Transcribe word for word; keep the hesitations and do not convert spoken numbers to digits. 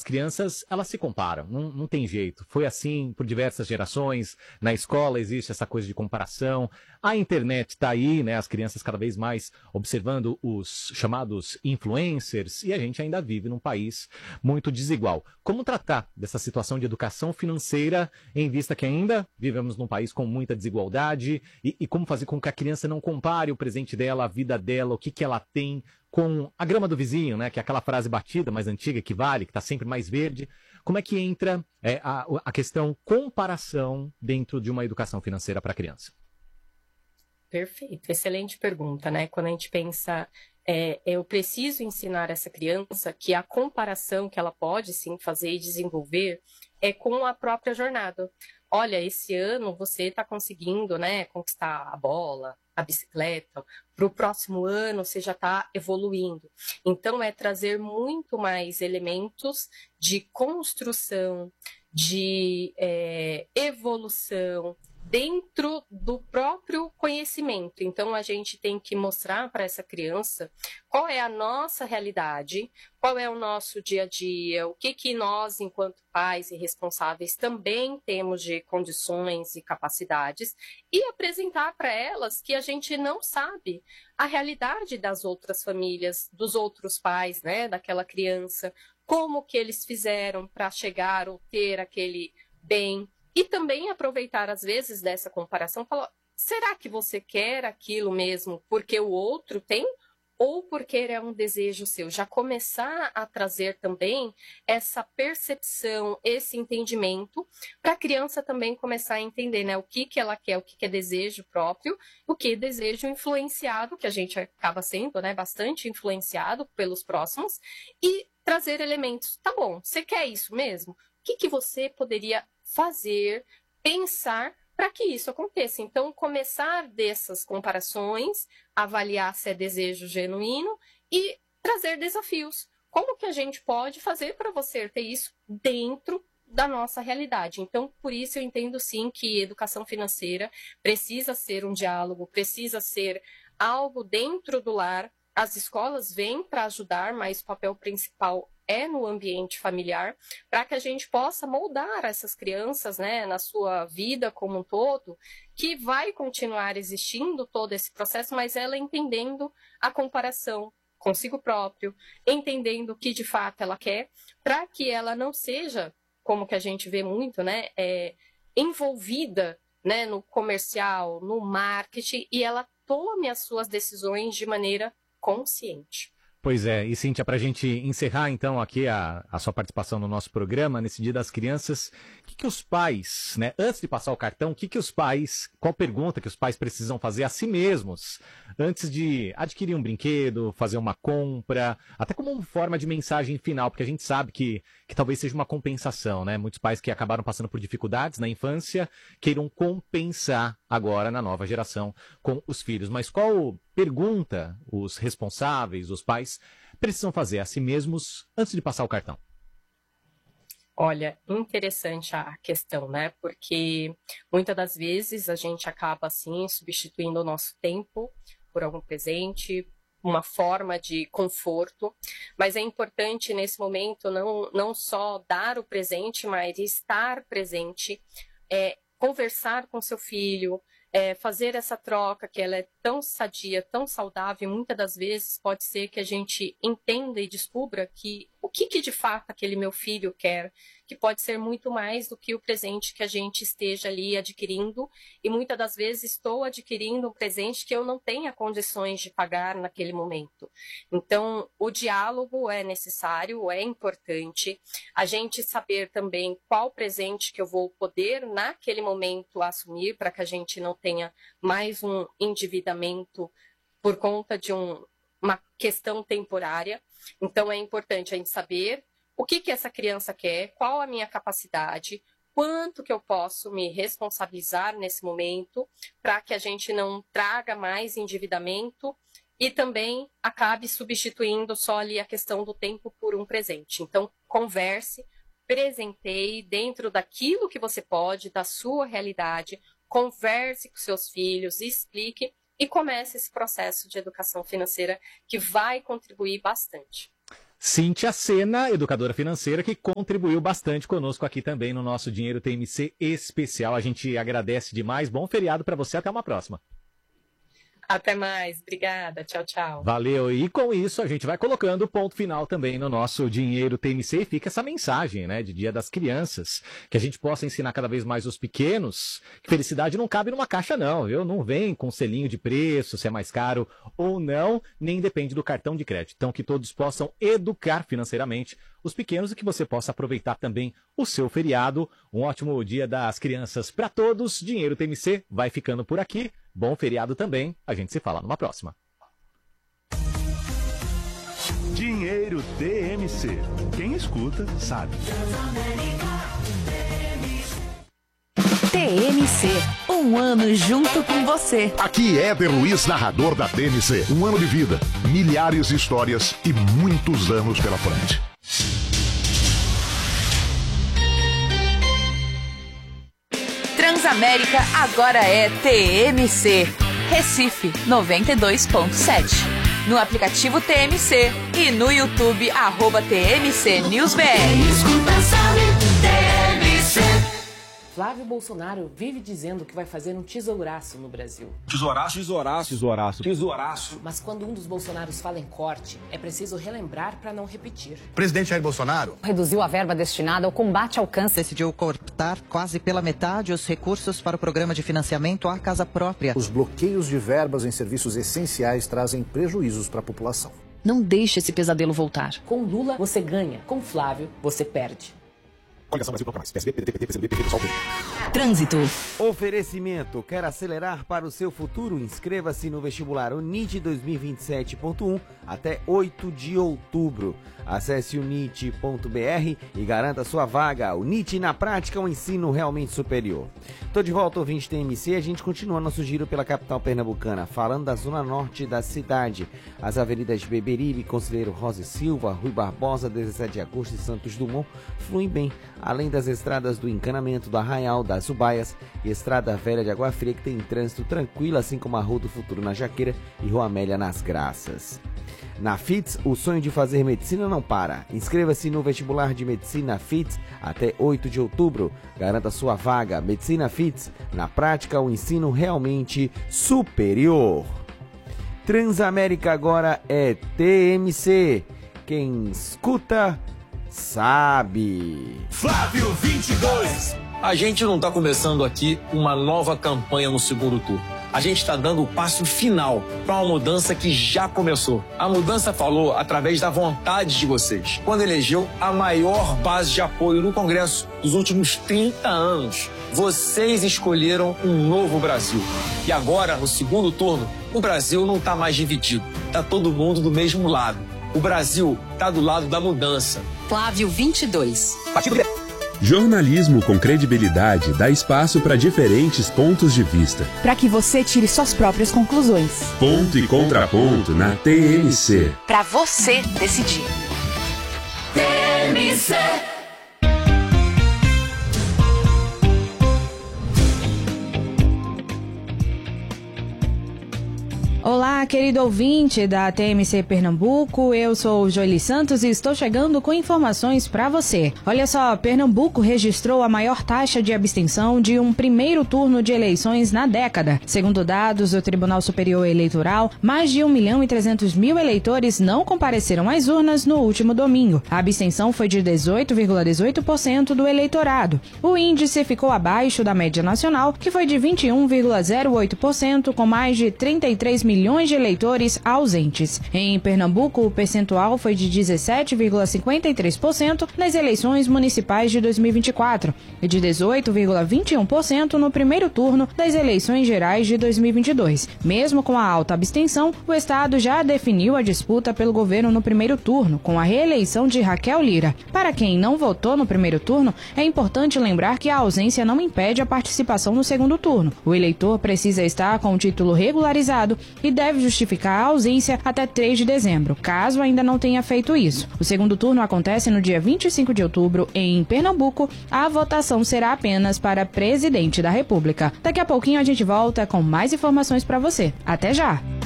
crianças, elas se comparam, não, não tem jeito. Foi assim por diversas gerações, na escola existe essa coisa de comparação, a internet está aí, né, as crianças cada vez mais observando os chamados influencers, e a gente ainda vive num país muito desigual. Como tratar dessa situação de educação financeira, em vista que ainda vivemos num país com muita desigualdade, e, e como fazer com que a criança não compare o presente dela, a vida dela, o que, que ela tem, com a grama do vizinho, né? Que é aquela frase batida, mais antiga, que vale, que está sempre mais verde. Como é que entra é, a, a questão comparação dentro de uma educação financeira para a criança? Perfeito, excelente pergunta, né? Quando a gente pensa, é, eu preciso ensinar essa criança que a comparação que ela pode sim fazer e desenvolver é com a própria jornada. Olha, esse ano você está conseguindo, né, conquistar a bola, a bicicleta, para o próximo ano você já está evoluindo. Então, é trazer muito mais elementos de construção, de é, evolução, dentro do próprio conhecimento. Então, a gente tem que mostrar para essa criança qual é a nossa realidade, qual é o nosso dia a dia, o que, que nós, enquanto pais e responsáveis, também temos de condições e capacidades, e apresentar para elas que a gente não sabe a realidade das outras famílias, dos outros pais, né, daquela criança, como que eles fizeram para chegar ou ter aquele bem. E também aproveitar, às vezes, dessa comparação, falar, será que você quer aquilo mesmo porque o outro tem? Ou porque é um desejo seu? Já começar a trazer também essa percepção, esse entendimento, para a criança também começar a entender, né, o que, que ela quer, o que, que é desejo próprio, o que é desejo influenciado, que a gente acaba sendo, né, bastante influenciado pelos próximos, e trazer elementos. Tá bom, você quer isso mesmo? O que, que você poderia fazer, pensar para que isso aconteça? Então, começar dessas comparações, avaliar se é desejo genuíno e trazer desafios. Como que a gente pode fazer para você ter isso dentro da nossa realidade? Então, por isso eu entendo sim que educação financeira precisa ser um diálogo, precisa ser algo dentro do lar. As escolas vêm para ajudar, mas o papel principal é no ambiente familiar, para que a gente possa moldar essas crianças, né, na sua vida como um todo, que vai continuar existindo todo esse processo, mas ela entendendo a comparação consigo próprio, entendendo o que de fato ela quer, para que ela não seja, como que a gente vê muito, né, é, envolvida, né, no comercial, no marketing, e ela tome as suas decisões de maneira consciente. Pois é, e Cíntia, para a gente encerrar então aqui a, a sua participação no nosso programa, nesse Dia das Crianças, o que, que os pais, né, antes de passar o cartão, o que, que os pais, qual pergunta que os pais precisam fazer a si mesmos, antes de adquirir um brinquedo, fazer uma compra, até como uma forma de mensagem final, porque a gente sabe que, que talvez seja uma compensação, né? Muitos pais que acabaram passando por dificuldades na infância queiram compensar agora na nova geração com os filhos. Mas qual pergunta os responsáveis, os pais, precisam fazer a si mesmos antes de passar o cartão? Olha, interessante a questão, né? Porque muitas das vezes a gente acaba, assim, substituindo o nosso tempo por algum presente, uma forma de conforto, mas é importante nesse momento não, não só dar o presente, mas estar presente, é, conversar com seu filho, É, fazer essa troca que ela é tão sadia, tão saudável, muitas das vezes pode ser que a gente entenda e descubra que o que, que de fato aquele meu filho quer, que pode ser muito mais do que o presente que a gente esteja ali adquirindo, e muitas das vezes estou adquirindo um presente que eu não tenha condições de pagar naquele momento. Então, o diálogo é necessário, é importante, a gente saber também qual presente que eu vou poder naquele momento assumir, para que a gente não tenha mais um endividamento por conta de um, uma questão temporária. Então, é importante a gente saber o que, que essa criança quer, qual a minha capacidade, quanto que eu posso me responsabilizar nesse momento, para que a gente não traga mais endividamento e também acabe substituindo só ali a questão do tempo por um presente. Então, converse, presenteie dentro daquilo que você pode, da sua realidade, converse com seus filhos, explique e comece esse processo de educação financeira que vai contribuir bastante. Cíntia Sena, educadora financeira, que contribuiu bastante conosco aqui também no nosso Dinheiro T M C especial. A gente agradece demais. Bom feriado para você. Até uma próxima. Até mais. Obrigada. Tchau, tchau. Valeu. E com isso a gente vai colocando o ponto final também no nosso Dinheiro T M C. E fica essa mensagem, né, de Dia das Crianças. Que a gente possa ensinar cada vez mais os pequenos que felicidade não cabe numa caixa não, viu? Não vem com selinho de preço, se é mais caro ou não, nem depende do cartão de crédito. Então que todos possam educar financeiramente os pequenos e que você possa aproveitar também o seu feriado. Um ótimo Dia das Crianças para todos. Dinheiro T M C vai ficando por aqui. Bom feriado também. A gente se fala numa próxima. Dinheiro T M C. Quem escuta, sabe. T M C, um ano junto com você. Aqui Éder Luiz, narrador da T M C. Um ano de vida, milhares de histórias e muitos anos pela frente. Transamérica agora é T M C. Recife noventa e dois ponto sete. No aplicativo T M C e no YouTube, arroba T M C News B R. Flávio Bolsonaro vive dizendo que vai fazer um tesouraço no Brasil. Tesouraço? Tesouraço. Tesouraço. Tesouraço. Mas quando um dos Bolsonaros fala em corte, é preciso relembrar para não repetir. O presidente Jair Bolsonaro reduziu a verba destinada ao combate ao câncer. Decidiu cortar quase pela metade os recursos para o programa de financiamento à casa própria. Os bloqueios de verbas em serviços essenciais trazem prejuízos para a população. Não deixe esse pesadelo voltar. Com Lula, você ganha. Com Flávio, você perde. Trânsito. Oferecimento. Quer acelerar para o seu futuro? Inscreva-se no vestibular UNIT dois mil e vinte e sete ponto um até oito de outubro. Acesse unit ponto b r e garanta sua vaga. UNIT, na prática, um ensino realmente superior. Tô de volta, ouvinte T M C. A gente continua nosso giro pela capital pernambucana, falando da zona norte da cidade. As avenidas de Beberibe, Conselheiro Rosa e Silva, Rui Barbosa, dezessete de agosto e Santos Dumont fluem bem, além das estradas do Encanamento, do Arraial, das Ubaias e Estrada Velha de Água Fria, que tem trânsito tranquilo, assim como a Rua do Futuro na Jaqueira e Rua Amélia nas Graças. Na F I T S, o sonho de fazer medicina não para. Inscreva-se no vestibular de medicina F I T S até oito de outubro. Garanta sua vaga. Medicina F I T S, na prática, o um ensino realmente superior. Transamérica agora é T M C. Quem escuta, sabe. Flávio vinte e dois. A gente não está começando aqui uma nova campanha no segundo turno. A gente está dando o passo final para uma mudança que já começou. A mudança falou através da vontade de vocês, quando elegeu a maior base de apoio no Congresso dos últimos trinta anos. Vocês escolheram um novo Brasil. E agora, no segundo turno, o Brasil não está mais dividido. Está todo mundo do mesmo lado. O Brasil está do lado da mudança. Flávio vinte e dois. Partido Jornalismo com credibilidade dá espaço para diferentes pontos de vista. Para que você tire suas próprias conclusões. Ponto e contraponto na T M C. Para você decidir. T M C. Olá, querido ouvinte da T M C Pernambuco, eu sou Joeli Santos e estou chegando com informações para você. Olha só, Pernambuco registrou a maior taxa de abstenção de um primeiro turno de eleições na década. Segundo dados do Tribunal Superior Eleitoral, mais de um milhão e trezentos mil eleitores não compareceram às urnas no último domingo. A abstenção foi de dezoito vírgula dezoito por cento do eleitorado. O índice ficou abaixo da média nacional, que foi de vinte e um vírgula zero oito por cento, com mais de trinta e três milhões de eleitores ausentes. Em Pernambuco, o percentual foi de dezessete vírgula cinquenta e três por cento nas eleições municipais de dois mil e vinte e quatro e de dezoito vírgula vinte e um por cento no primeiro turno das eleições gerais de dois mil e vinte e dois. Mesmo com a alta abstenção, o Estado já definiu a disputa pelo governo no primeiro turno, com a reeleição de Raquel Lira. Para quem não votou no primeiro turno, é importante lembrar que a ausência não impede a participação no segundo turno. O eleitor precisa estar com o título regularizado e deve justificar a ausência até três de dezembro, caso ainda não tenha feito isso. O segundo turno acontece no dia vinte e cinco de outubro em Pernambuco. A votação será apenas para presidente da República. Daqui a pouquinho a gente volta com mais informações para você. Até já!